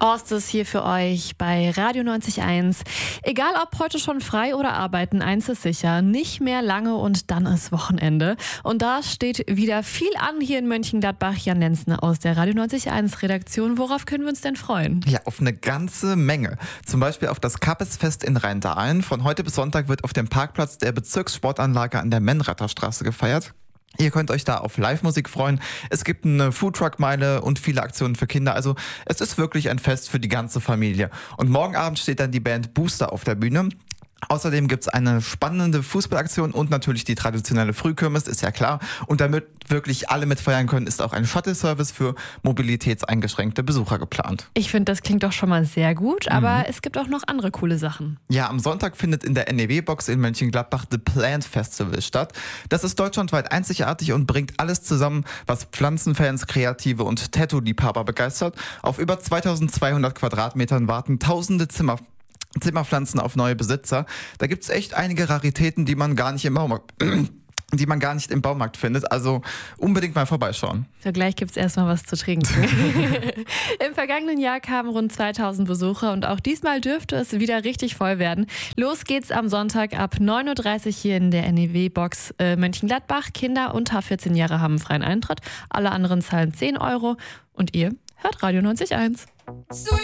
Horst ist hier für euch bei Radio 90.1. Egal ob heute schon frei oder arbeiten, eins ist sicher, nicht mehr lange und dann ist Wochenende. Und da steht wieder viel an hier in Mönchengladbach. Jan Lenzner aus der Radio 90.1 Redaktion. Worauf können wir uns denn freuen? Ja, auf eine ganze Menge. Zum Beispiel auf das Kappesfest in Rheindahlen. Von heute bis Sonntag wird auf dem Parkplatz der Bezirkssportanlage an der Menratterstraße gefeiert. Ihr könnt euch da auf Live-Musik freuen. Es gibt eine Foodtruck-Meile und viele Aktionen für Kinder. Also es ist wirklich ein Fest für die ganze Familie. Und morgen Abend steht dann die Band Booster auf der Bühne. Außerdem gibt es eine spannende Fußballaktion und natürlich die traditionelle Frühkirmes, ist ja klar. Und damit wirklich alle mitfeiern können, ist auch ein Shuttle-Service für mobilitätseingeschränkte Besucher geplant. Ich finde, das klingt doch schon mal sehr gut, aber es gibt auch noch andere coole Sachen. Ja, am Sonntag findet in der NEW-Box in Mönchengladbach The Plant Festival statt. Das ist deutschlandweit einzigartig und bringt alles zusammen, was Pflanzenfans, Kreative und Tattoo-Liebhaber begeistert. Auf über 2200 Quadratmetern warten tausende Zimmerpflanzen auf neue Besitzer. Da gibt's echt einige Raritäten, die man gar nicht im Baumarkt findet. Also unbedingt mal vorbeischauen. So, gleich gibt's erstmal was zu trinken. Im vergangenen Jahr kamen rund 2000 Besucher und auch diesmal dürfte es wieder richtig voll werden. Los geht's am Sonntag ab 9.30 Uhr hier in der NEW-Box Mönchengladbach. Kinder unter 14 Jahre haben freien Eintritt. Alle anderen zahlen 10 Euro. Und ihr hört Radio 90.1.